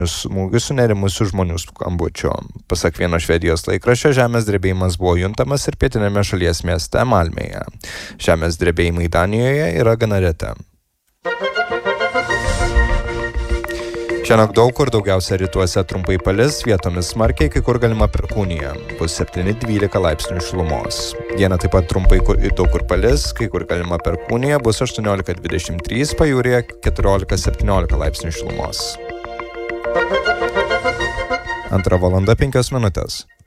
smūgių sunerimusių žmonių skambučių. Pasak vieno Švedijos laikraščio, žemės drebėjimas buvo juntamas ir pietinėme šalies mieste Malmėje. Žemės drebėjimai Danijoje yra gana reti. Šiandien daug kur, daugiausia rytuose trumpai palis, vietomis smarkiai, kai kur galima perkūnija. Bus 7-12 laipsnių šilumos. Dieną taip pat trumpai daug kur palis, kai kur galima perkūnija, bus 18-23, pajūryje 14-17 laipsnių šilumos. 2:05 minutės.